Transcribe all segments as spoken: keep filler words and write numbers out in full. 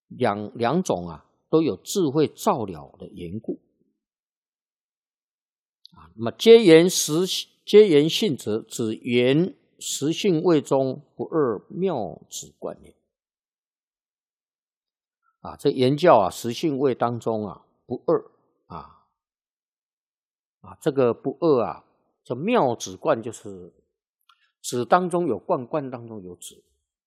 两两种啊都有智慧照了的缘故啊。那么皆言实皆言性者，指言实性位中不二妙止观也。啊，这言教啊，实性位当中啊，不二啊啊，这个不二啊，这妙止观就是止当中有观，观当中有止。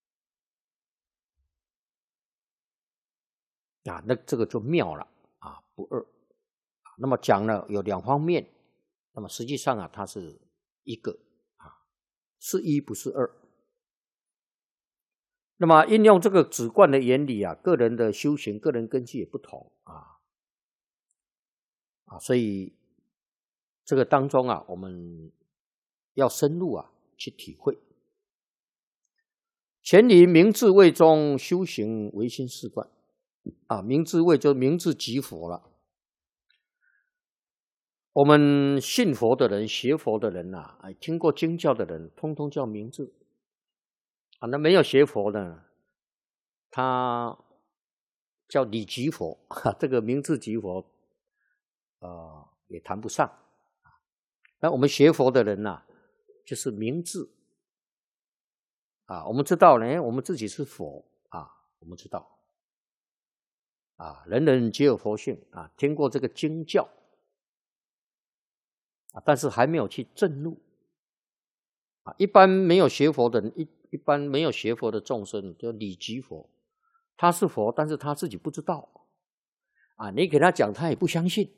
啊，那这个就妙了啊，不二。那么讲了有两方面，那么实际上啊，它是一个啊，是一不是二。那么应用这个止观的原理啊，个人的修行、个人根基也不同啊啊，所以这个当中啊，我们要深入啊去体会。前离明智位中修行唯心是观。啊，明智位就明智即佛了。我们信佛的人、学佛的人呐、啊，听过经教的人，通通叫明智。啊，那没有学佛的，他叫理即佛。啊、这个明智即佛，呃，也谈不上。那我们学佛的人呐、啊，就是明智。啊，我们知道呢，我们自己是佛啊，我们知道。啊，人人皆有佛性啊，听过这个经教啊，但是还没有去证入啊。一般没有学佛的人，一一般没有学佛的众生，叫理即佛，他是佛，但是他自己不知道啊。你给他讲，他也不相信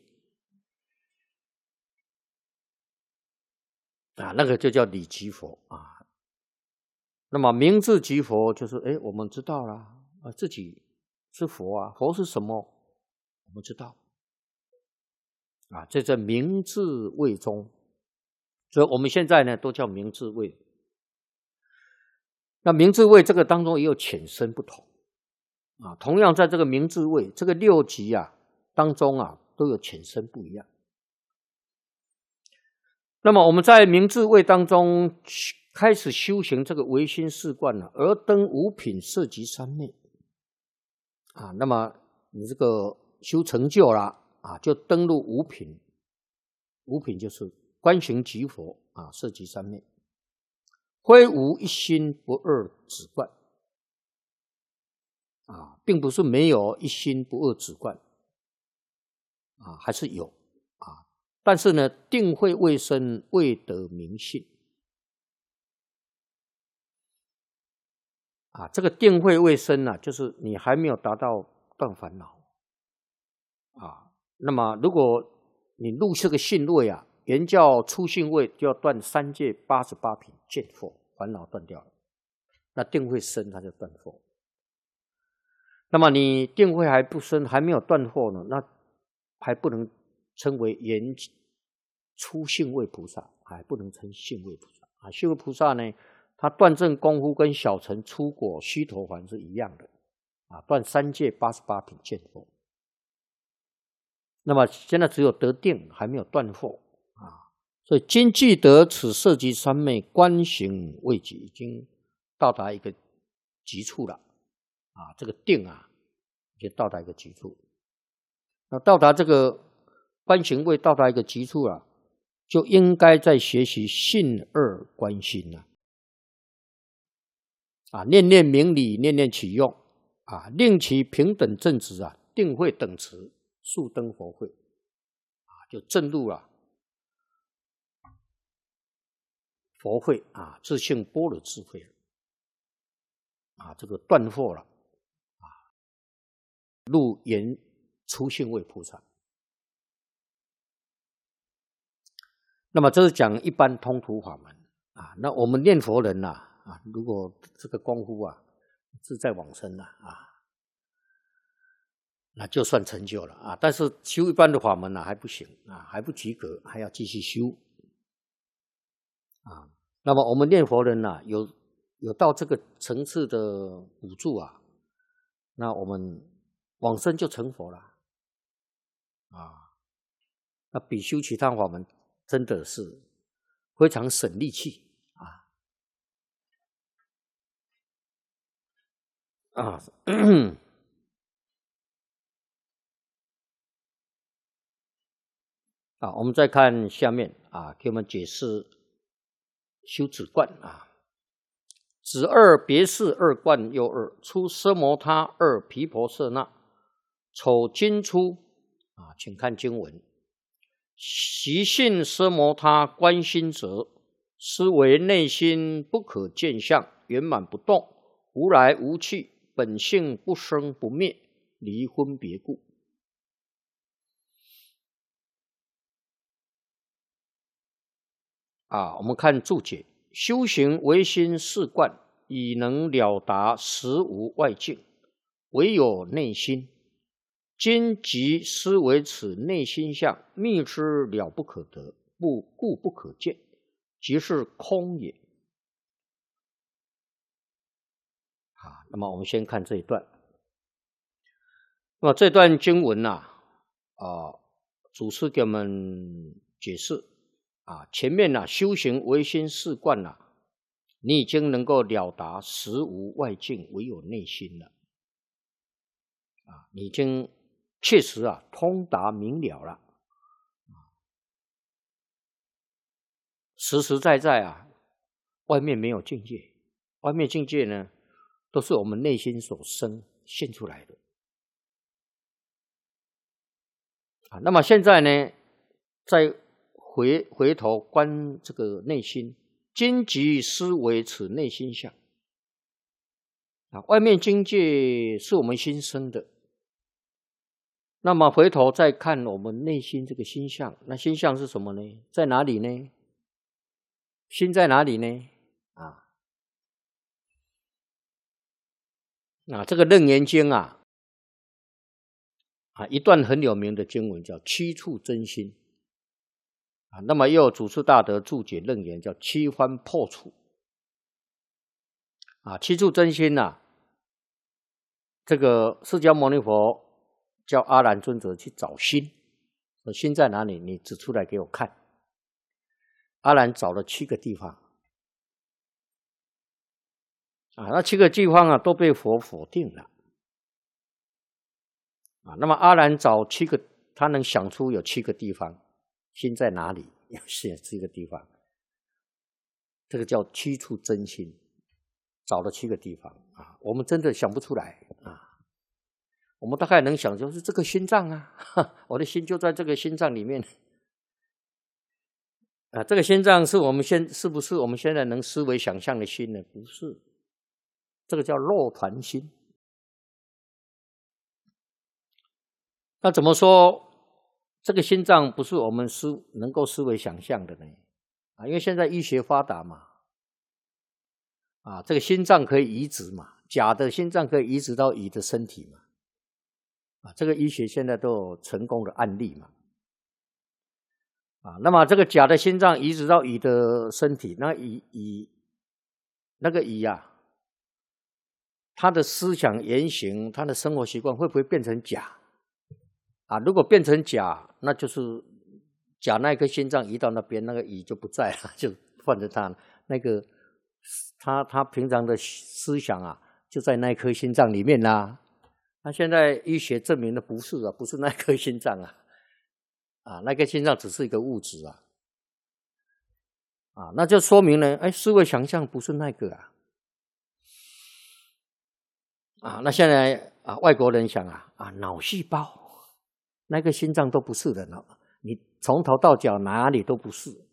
啊，那个就叫理即佛啊。那么明智即佛，就是哎，我们知道了啊，自己是佛啊，佛是什么？我们知道啊，这在明智位中，所以我们现在呢都叫明智位。那明智位这个当中也有浅深不同啊，同样在这个明智位这个六级啊当中啊都有浅深不一样。那么我们在明智位当中开始修行这个唯心是观了，而登五品涉及三昧。啊，那么你这个修成就了啊，就登入五品。五品就是观行即佛啊，涉及三昧，挥无一心不二止观啊，并不是没有一心不二止观啊，还是有啊，但是呢，定慧未生，未得明性啊，这个定慧未生啊，就是你还没有达到断烦恼啊。那么如果你入这个性位啊，原教初性位就要断三界八十八品见惑，烦恼断掉了，那定慧生它就断惑。那么你定慧还不生，还没有断惑呢，那还不能称为原初性位菩萨，还不能称性位菩萨啊。性位菩萨呢，他断证功夫跟小乘出果须陀洹是一样的啊，断三界八十八品见惑。那么现在只有得定，还没有断惑啊。所以今既得此涉及三昧，观行未极，已经到达一个极处了啊。这个定啊，已经到达一个极处。那到达这个观行位到达一个极处了，就应该在学习信二观心了啊，念念明理，念念起用啊，令其平等正直啊，定慧等持，速登佛慧啊，就证入了佛慧啊，自性般若智慧啊，这个断惑了啊，入圆初性位菩萨。那么这是讲一般通途法门啊。那我们念佛人呐 啊, 啊，如果这个功夫啊自在往生了 啊, 啊，那就算成就了啊。但是修一般的法门呢、啊、还不行啊，还不及格，还要继续修啊。那么我们念佛人呐、啊，有有到这个层次的补助啊，那我们往生就成佛了啊。那比修其他法门真的是非常省力气啊啊！ 啊，我们再看下面啊，给我们解释修止观啊。子二别事二观又二，出奢摩他二毗婆舍那，丑经出啊，请看经文。习性奢摩他观心者，思为内心不可见相，圆满不动，无来无去，本性不生不灭，离分别故。啊，我们看注解：修行唯心是观，以能了达实无外境，唯有内心。今即思为此内心相，密之了不可得，不故不可见，即是空也。啊，那么我们先看这一段。那么这段经文呐、啊，啊，祖师给我们解释啊，前面呐、啊、修行唯心是观呐、啊，你已经能够了达实无外境，唯有内心了。啊，你已经确实啊通达明了了，实实在在啊，外面没有境界，外面境界呢，都是我们内心所生现出来的。啊，那么现在呢，再回回头观这个内心，今即思维此内心相。啊，外面境界是我们心生的。那么回头再看我们内心这个心相，那心相是什么呢？在哪里呢？心在哪里呢？啊，啊，这个《楞严经》啊，啊，一段很有名的经文叫七处真心啊。那么又有祖师大德注解楞严叫七番破处啊。七处真心啊，这个释迦牟尼佛叫阿难尊者去找心，说心在哪里？你指出来给我看。阿难找了七个地方啊，那七个地方啊都被佛否定了啊。那么阿难找七个，他能想出有七个地方，心在哪里？有七个地方，这个叫七处真心，找了七个地方啊。我们真的想不出来啊。我们大概能想就是这个心脏啊，我的心就在这个心脏里面啊。这个心脏是我们现是不是我们现在能思维想象的心呢？不是，这个叫肉团心。那怎么说这个心脏不是我们思能够思维想象的呢？啊，因为现在医学发达嘛，啊，这个心脏可以移植嘛，假的心脏可以移植到乙的身体嘛。啊，这个医学现在都有成功的案例嘛。啊，那么这个假的心脏移植到乙的身体，那乙乙那个乙啊，他的思想言行，他的生活习惯会不会变成假？啊，如果变成假，那就是假那颗心脏移到那边，那个乙就不在了，就换成他那个他他平常的思想啊，就在那颗心脏里面啦。那现在医学证明的不是啊，不是那颗心脏啊，啊，那颗心脏只是一个物质啊，啊，那就说明呢，哎，思维想象不是那个啊，啊，那现在啊，外国人想啊，啊，脑细胞那个心脏都不是的，你从头到脚哪里都不是。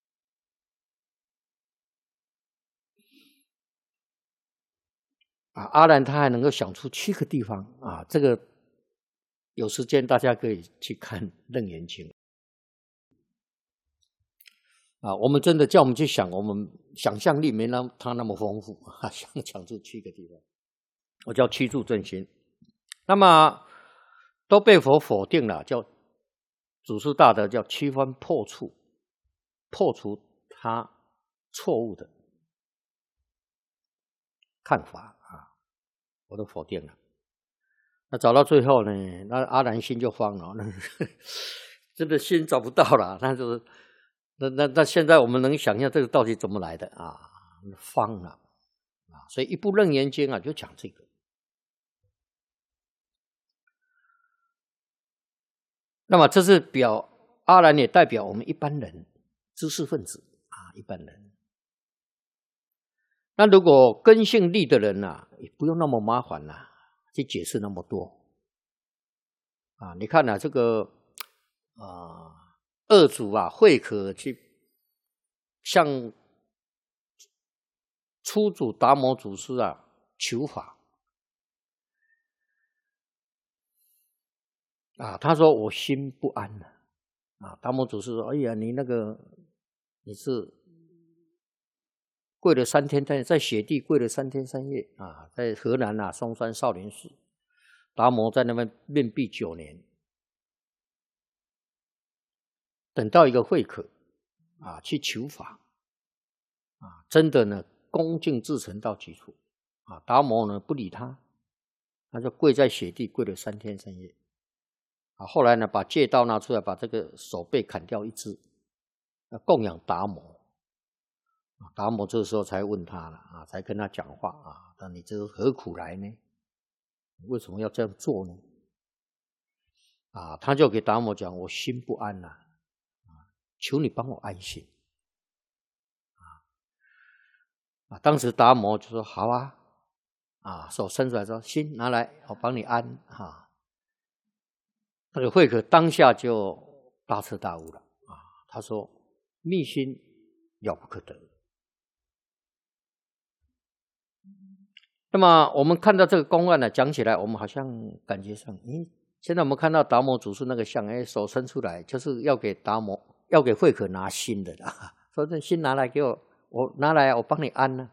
啊，阿难他还能够想出七个地方啊，这个有时间大家可以去看《楞严经》啊。我们真的叫我们去想，我们想象力没那他那么丰富啊，想想出七个地方，我叫七处真心。那么都被佛否定了，叫祖师大德叫七番破处，破除他错误的看法。我都否定了，那找到最后呢，那阿难心就慌了，那真的心找不到了，那就是那那那现在我们能想象这个到底怎么来的啊？慌了啊！所以一部《楞严经》啊，就讲这个。那么这是表阿难也代表我们一般人，知识分子啊，一般人。那如果根性利的人啊，也不用那么麻烦啦，去解释那么多啊。你看啊，这个啊，二祖啊，慧可去向初祖达摩祖师啊求法啊，他说我心不安了啊。达摩祖师说：“哎呀，你那个你是跪了三天三夜，在雪地跪了三天三夜啊，在河南啊嵩山少林寺，达摩在那边面壁九年，等到一个慧可啊去求法啊，真的呢恭敬至诚到极处啊，达摩呢不理他，他就跪在雪地跪了三天三夜。”啊，后来呢，把戒刀拿出来，把这个手背砍掉一只，供养达摩。达摩这个时候才问他了啊，才跟他讲话啊，那你这是何苦来呢？为什么要这样做呢？啊，他就给达摩讲：我心不安呐、啊，求你帮我安心。啊，啊，当时达摩就说：好啊，啊，手伸出来说：心拿来，我帮你安哈。啊那个慧可当下就大彻大悟了啊！他说：“密心了不可得。”那么我们看到这个公案呢，讲起来我们好像感觉上，嗯，现在我们看到达摩祖师那个像，哎，手伸出来就是要给达摩，要给慧可拿心的啦。说这心拿来给我，我拿来，我帮你安呢、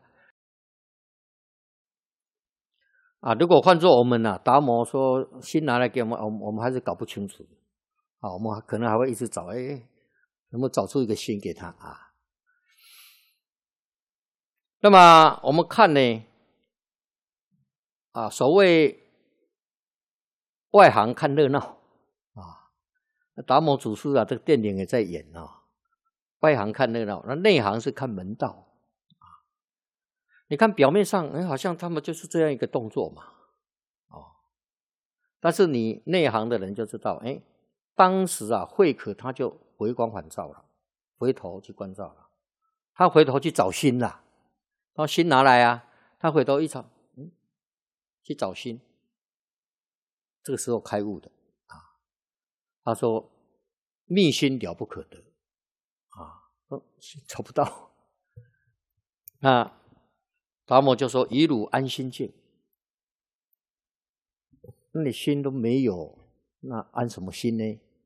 啊。啊，如果换做我们呢、啊，达摩说心拿来给我们，我们我们还是搞不清楚。啊，我们可能还会一直找，哎，能不能找出一个心给他啊？那么我们看呢，啊，所谓外行看热闹啊，达摩祖师啊，这个电影也在演啊。外行看热闹，那内行是看门道啊。你看表面上，哎，好像他们就是这样一个动作嘛，哦，但是你内行的人就知道，哎。当时啊，慧可他就回光返照了，回头去关照了，他回头去找心了，他心拿来啊，他回头一找，嗯，去找心，这个时候开悟的啊。他说：“密心了不可得啊，找不到。”那达摩就说：“以汝安心境，那你心都没有，那安什么心呢？”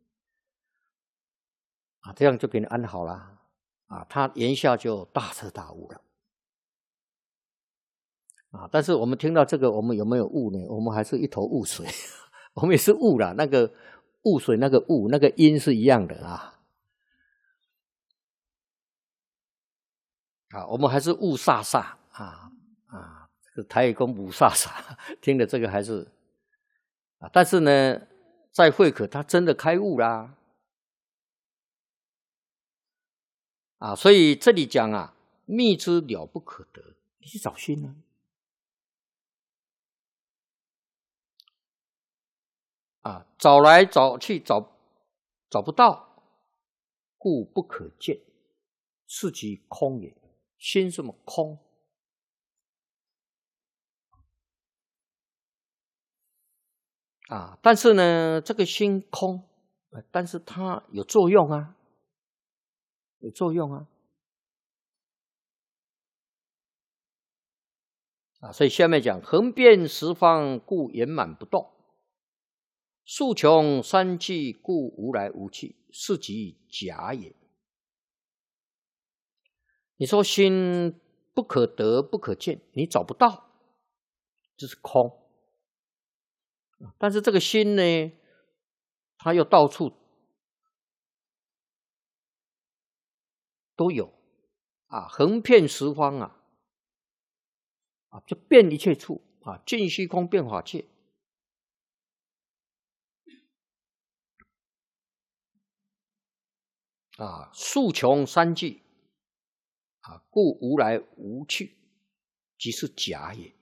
啊，这样就给你安好了啊！他言下就大彻大悟了啊！但是我们听到这个，我们有没有悟呢？我们还是一头雾水，我们也是悟了。那个雾水，那个雾，那个音是一样的啊！啊，我们还是雾煞煞啊啊！这个台语讲雾煞煞，听了这个还是啊，但是呢，在慧可他真的开悟啦。啊，所以这里讲啊，密之了不可得，你去找心呢、啊，啊，找来找去找找不到，故不可见，是即空也。心什么空？啊，但是呢，这个心空，但是它有作用啊，有作用啊。啊，所以下面讲横遍十方，故圆满不动；数穷三际，故无来无去，是即假也。你说心不可得，不可见，你找不到，这是空。但是这个心呢，它又到处都有啊，横遍十方啊。啊，就遍一切处啊，尽虚空遍法界啊，数穷三际啊，故无来无去，即是假也。